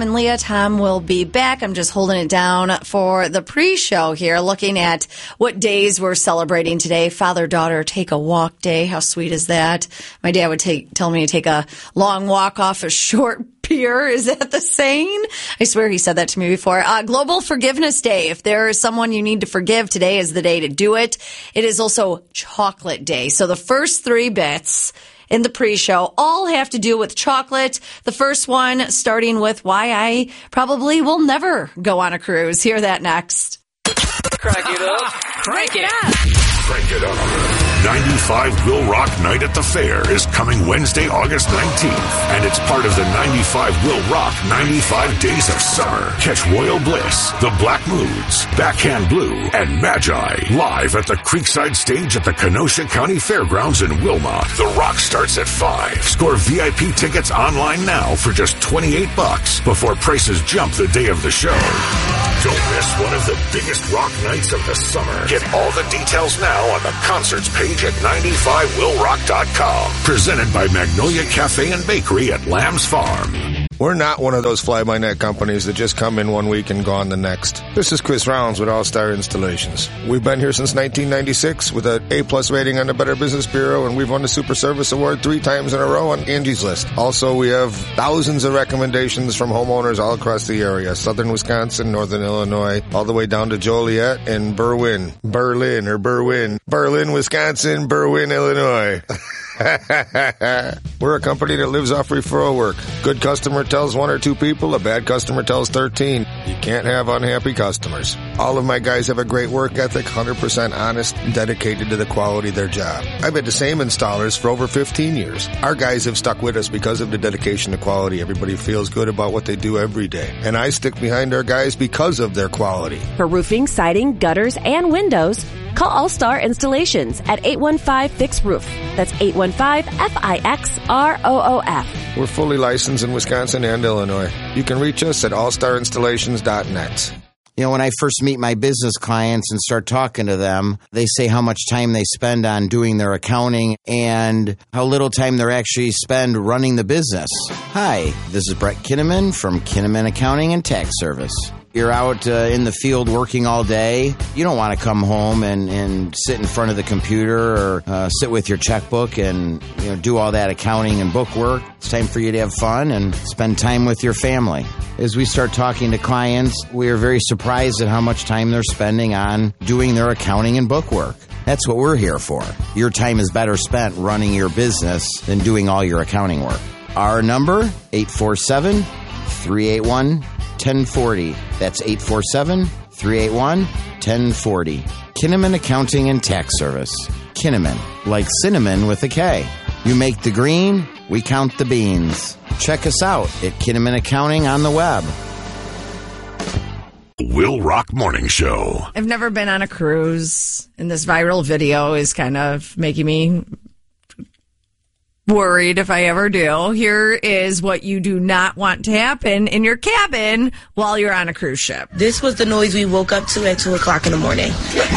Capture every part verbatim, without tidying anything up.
And Leah, Tom will be back. I'm just holding it down for the pre-show here, looking at what days we're celebrating today. Father-daughter take a walk day. How sweet is that? My dad would take tell me to take a long walk off a short pier. Is that the saying? I swear he said that to me before. Uh, Global Forgiveness Day. If there is someone you need to forgive, today is the day to do it. It is also Chocolate Day. So the first three bits in the pre-show all have to do with chocolate. The first one starting with why I probably will never go on a cruise. Hear that next. Crank it up. Crank it up. Crank it up. ninety-five Will Rock Night at the Fair is coming Wednesday, August nineteenth, and it's part of the ninety-five Will Rock ninety-five Days of Summer. Catch Royal Bliss, The Black Moods, Backhand Blue, and Magi live at the Creekside Stage at the Kenosha County Fairgrounds in Wilmot. The Rock starts at five. Score V I P tickets online now for just twenty-eight bucks before prices jump the day of the show. Don't miss one of the biggest rock nights of the summer. Get all the details now on the concerts page at ninety-five will rock dot com. Presented by Magnolia Cafe and Bakery at Lamb's Farm. We're not one of those fly-by-night companies that just come in one week and gone the next. This is Chris Rounds with All-Star Installations. We've been here since nineteen ninety-six with an A-plus rating on the Better Business Bureau, and we've won the Super Service Award three times in a row on Angie's List. Also, we have thousands of recommendations from homeowners all across the area. Southern Wisconsin, Northern Illinois, all the way down to Joliet and Berwyn. Berlin or Berwyn. Berlin, Wisconsin, Berwyn, Illinois. We're a company that lives off referral work. Good customer tells one or two people, a bad customer tells thirteen. You can't have unhappy customers. All of my guys have a great work ethic, one hundred percent honest and dedicated to the quality of their job. I've had the same installers for over fifteen years. Our guys have stuck with us because of the dedication to quality. Everybody feels good about what they do every day. And I stick behind our guys because of their quality. For roofing, siding, gutters, and windows, call All-Star Installations at eight one five, fix roof. That's eight one five, F I X R O O F. We're fully licensed in Wisconsin and Illinois. You can reach us at all star installations dot net. You know, when I first meet my business clients and start talking to them, they say how much time they spend on doing their accounting and how little time they actually spend running the business. Hi, this is Brett Kinnaman from Kinnaman Accounting and Tax Service. You're out uh, in the field working all day. You don't want to come home and, and sit in front of the computer or uh, sit with your checkbook and you know do all that accounting and book work. It's time for you to have fun and spend time with your family. As we start talking to clients, we are very surprised at how much time they're spending on doing their accounting and book work. That's what we're here for. Your time is better spent running your business than doing all your accounting work. Our number, eight four seven, three eight one, one zero four zero. That's eight four seven, three eight one, one zero four zero. Kinnaman Accounting and Tax Service. Kinnaman, like cinnamon with a K. You make the green, we count the beans. Check us out at Kinnaman Accounting on the web. Will Rock Morning Show. I've never been on a cruise, and this viral video is kind of making me worried if I ever do. Here is what you do not want to happen in your cabin while you're on a cruise ship. This was the noise we woke up to at two o'clock in the morning.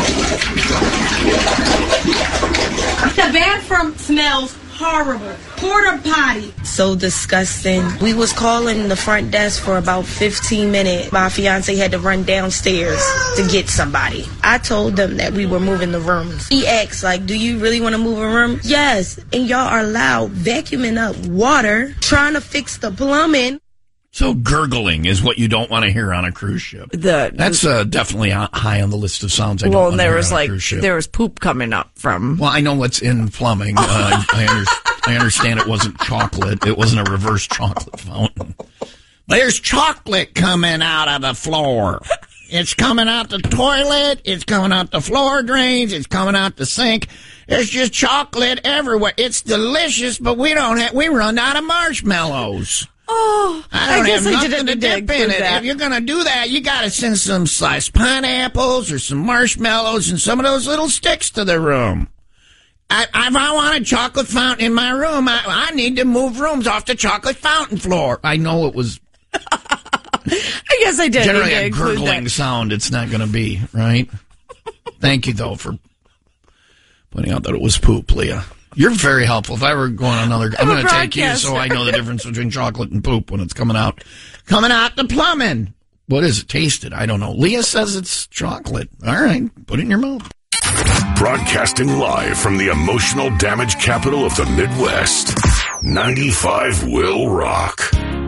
The bathroom smells horrible. Porta potty. So disgusting. We was calling the front desk for about fifteen minutes. My fiance had to run downstairs to get somebody. I told them that we were moving the rooms. He asked, like, do you really want to move a room? Yes. And y'all are loud, vacuuming up water, trying to fix the plumbing. So gurgling is what you don't want to hear on a cruise ship. The, That's uh, definitely high on the list of sounds I don't well, want to there hear was on a like cruise ship. there was poop coming up from. Well, I know what's in plumbing. Uh, I, under, I understand it wasn't chocolate. It wasn't a reverse chocolate fountain. There's chocolate coming out of the floor. It's coming out the toilet. It's coming out the floor drains. It's coming out the sink. There's just chocolate everywhere. It's delicious, but we don't have. We run out of marshmallows. Oh, I don't I guess have I nothing didn't to dip in it. that. If you're going to do that, you got to send some sliced pineapples or some marshmallows and some of those little sticks to the room. I, if I want a chocolate fountain in my room, I, I need to move rooms off the chocolate fountain floor. I know it was I guess I did. generally need to a include gurgling that. sound. It's not going to be, right? Thank you, though, for pointing out that it was poop, Leah. You're very helpful. If I were going on another, I'm, I'm going to take you so I know the difference between chocolate and poop when it's coming out. Coming out the plumbing. What is it? Taste it. I don't know. Leah says it's chocolate. All right. Put it in your mouth. Broadcasting live from the emotional damage capital of the Midwest. ninety-five Will Rock.